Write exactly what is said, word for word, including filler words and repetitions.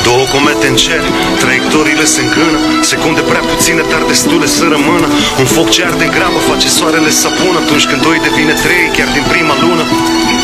Două comete în cer, traiectoriile se îngrână, secunde prea puține, dar destule să rămână. Un foc ce arde în grabă face soarele să apună, atunci când doi devine trei, chiar din prima lună.